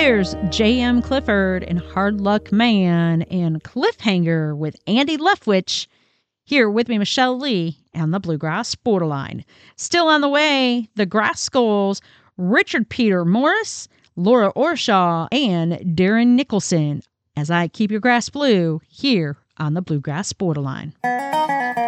There's J.M. Clifford and Hard Luck Man and Cliffhanger with Andy Leftwich. Here with me, Michelle Lee and the Bluegrass Borderline. Still on the way, the Grass Skulls, Richard Peter Morris, Laura Orshaw, and Darren Nicholson. As I keep your grass blue here on the Bluegrass Borderline.